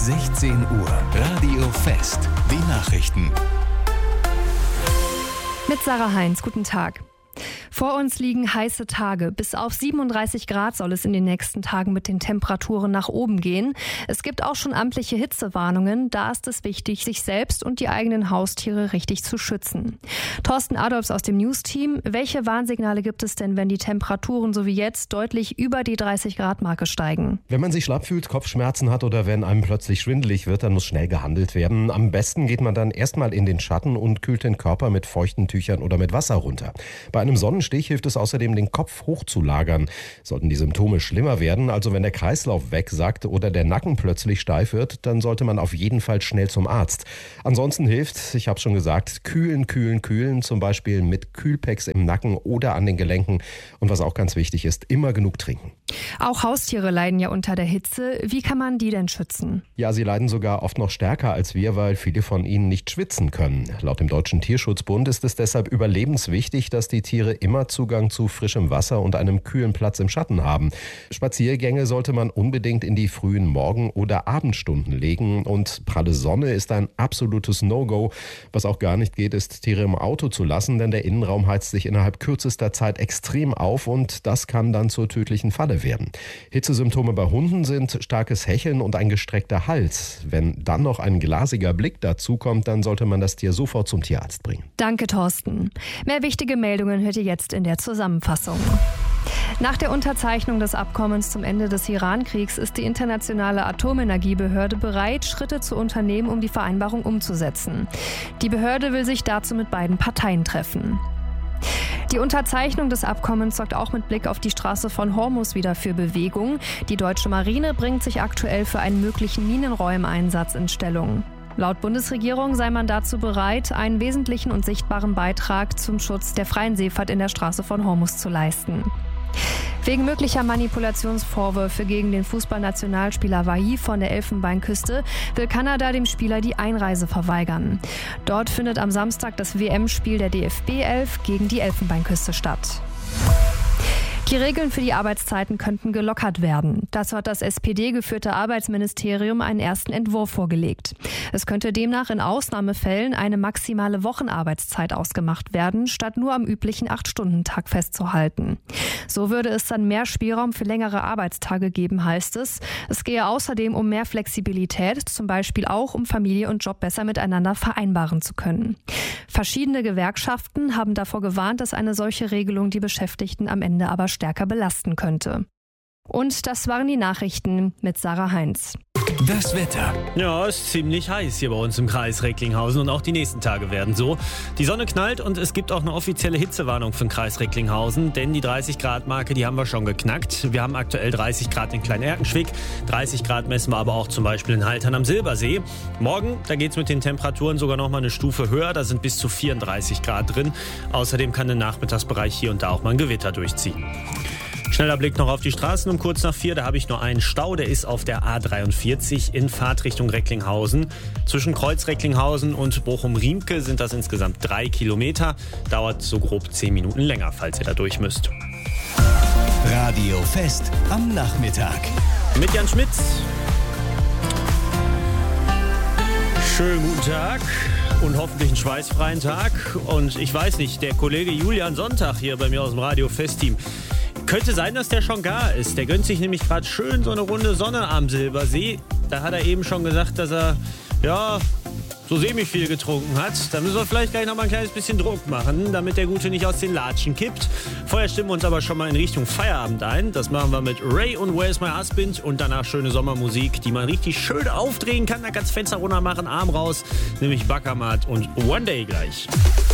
16 Uhr, Radio Fest. Die Nachrichten. Mit Sarah Heinz, guten Tag. Vor uns liegen heiße Tage. Bis auf 37 Grad soll es in den nächsten Tagen mit den Temperaturen nach oben gehen. Es gibt auch schon amtliche Hitzewarnungen. Da ist es wichtig, sich selbst und die eigenen Haustiere richtig zu schützen. Thorsten Adolfs aus dem News-Team. Welche Warnsignale gibt es denn, wenn die Temperaturen so wie jetzt deutlich über die 30-Grad-Marke steigen? Wenn man sich schlapp fühlt, Kopfschmerzen hat oder wenn einem plötzlich schwindelig wird, dann muss schnell gehandelt werden. Am besten geht man dann erstmal in den Schatten und kühlt den Körper mit feuchten Tüchern oder mit Wasser runter. Bei einem Sonnenstich hilft es außerdem, den Kopf hochzulagern. Sollten die Symptome schlimmer werden, also wenn der Kreislauf wegsackt oder der Nacken plötzlich steif wird, dann sollte man auf jeden Fall schnell zum Arzt. Ansonsten hilft, ich habe schon gesagt, kühlen, zum Beispiel mit Kühlpacks im Nacken oder an den Gelenken. Und was auch ganz wichtig ist, immer genug trinken. Auch Haustiere leiden ja unter der Hitze. Wie kann man die denn schützen? Ja, sie leiden sogar oft noch stärker als wir, weil viele von ihnen nicht schwitzen können. Laut dem Deutschen Tierschutzbund ist es deshalb überlebenswichtig, dass die Tiere immer Zugang zu frischem Wasser und einem kühlen Platz im Schatten haben. Spaziergänge sollte man unbedingt in die frühen Morgen- oder Abendstunden legen und pralle Sonne ist ein absolutes No-Go. Was auch gar nicht geht, ist, Tiere im Auto zu lassen, denn der Innenraum heizt sich innerhalb kürzester Zeit extrem auf und das kann dann zur tödlichen Falle werden. Hitzesymptome bei Hunden sind starkes Hecheln und ein gestreckter Hals. Wenn dann noch ein glasiger Blick dazukommt, dann sollte man das Tier sofort zum Tierarzt bringen. Danke, Thorsten. Mehr wichtige Meldungen hört ihr jetzt in der Zusammenfassung. Nach der Unterzeichnung des Abkommens zum Ende des Iran-Kriegs ist die Internationale Atomenergiebehörde bereit, Schritte zu unternehmen, um die Vereinbarung umzusetzen. Die Behörde will sich dazu mit beiden Parteien treffen. Die Unterzeichnung des Abkommens sorgt auch mit Blick auf die Straße von Hormuz wieder für Bewegung. Die deutsche Marine bringt sich aktuell für einen möglichen Minenräumeinsatz in Stellung. Laut Bundesregierung sei man dazu bereit, einen wesentlichen und sichtbaren Beitrag zum Schutz der freien Seefahrt in der Straße von Hormuz zu leisten. Wegen möglicher Manipulationsvorwürfe gegen den Fußballnationalspieler Wahi von der Elfenbeinküste will Kanada dem Spieler die Einreise verweigern. Dort findet am Samstag das WM-Spiel der DFB 11 gegen die Elfenbeinküste statt. Die Regeln für die Arbeitszeiten könnten gelockert werden. Dazu hat das SPD-geführte Arbeitsministerium einen ersten Entwurf vorgelegt. Es könnte demnach in Ausnahmefällen eine maximale Wochenarbeitszeit ausgemacht werden, statt nur am üblichen 8-Stunden-Tag festzuhalten. So würde es dann mehr Spielraum für längere Arbeitstage geben, heißt es. Es gehe außerdem um mehr Flexibilität, zum Beispiel auch um Familie und Job besser miteinander vereinbaren zu können. Verschiedene Gewerkschaften haben davor gewarnt, dass eine solche Regelung die Beschäftigten am Ende aber stärker belasten könnte. Und das waren die Nachrichten mit Sarah Heinz. Das Wetter. Ja, es ist ziemlich heiß hier bei uns im Kreis Recklinghausen und auch die nächsten Tage werden so. Die Sonne knallt und es gibt auch eine offizielle Hitzewarnung für den Kreis Recklinghausen, denn die 30-Grad-Marke, die haben wir schon geknackt. Wir haben aktuell 30 Grad in Klein-Erkenschwick, 30 Grad messen wir aber auch zum Beispiel in Haltern am Silbersee. Morgen, da geht es mit den Temperaturen sogar noch mal eine Stufe höher, da sind bis zu 34 Grad drin. Außerdem kann im Nachmittagsbereich hier und da auch mal ein Gewitter durchziehen. Schneller Blick noch auf die Straßen um kurz nach 4. Da habe ich nur einen Stau, der ist auf der A43 in Fahrtrichtung Recklinghausen. Zwischen Kreuz Recklinghausen und Bochum-Riemke sind das insgesamt 3 Kilometer. Dauert so grob 10 Minuten länger, falls ihr da durch müsst. Radio Fest am Nachmittag. Mit Jan Schmitz. Schönen guten Tag. Und hoffentlich einen schweißfreien Tag. Und ich weiß nicht, der Kollege Julian Sonntag hier bei mir aus dem Radio Fest-Team. Könnte sein, dass der schon gar ist. Der gönnt sich nämlich gerade schön so eine Runde Sonne am Silbersee. Da hat er eben schon gesagt, dass er, so semi viel getrunken hat. Da müssen wir vielleicht gleich noch mal ein kleines bisschen Druck machen, damit der Gute nicht aus den Latschen kippt. Vorher stimmen wir uns aber schon mal in Richtung Feierabend ein. Das machen wir mit Ray und Where's My Husband und danach schöne Sommermusik, die man richtig schön aufdrehen kann. Da kannst Fenster runter machen, Arm raus, nämlich Baccamat und One Day gleich.